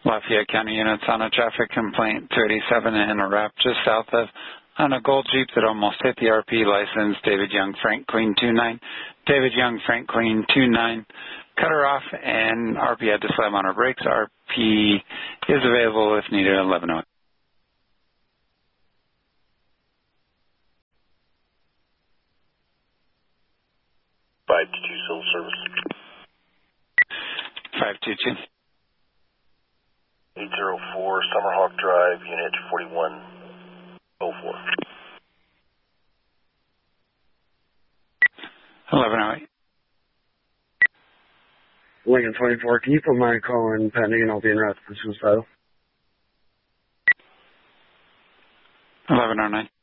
Lafayette County units on a traffic complaint 287 in a wrap just south of on a gold Jeep that almost hit the RP license. David Young, Frank Queen 29. David Young, Frank Queen 29. Cut her off and RP had to slam on her brakes. RP is available if needed at 11:08. 522 civil service. 522. 804 Summerhawk Drive, unit 4104. 11:08. Lincoln 24, can you put my call in pending and I'll be in route for suicidal? 11:09.